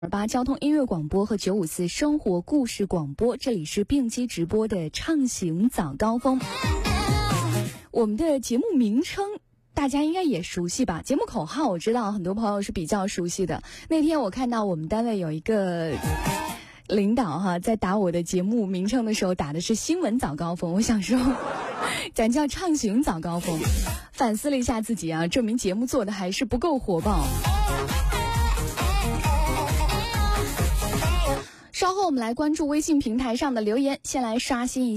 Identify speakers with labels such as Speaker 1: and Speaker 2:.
Speaker 1: 8交通音乐广播和954生活故事广播，这里是并机直播的畅行早高峰。我们的节目名称大家应该也熟悉吧？节目口号我知道很多朋友是比较熟悉的。那天我看到我们单位有一个领导在打我的节目名称的时候打的是新闻早高峰，我想说咱叫畅行早高峰。反思了一下自己证明节目做的还是不够火爆。稍后我们来关注微信平台上的留言，先来刷新一下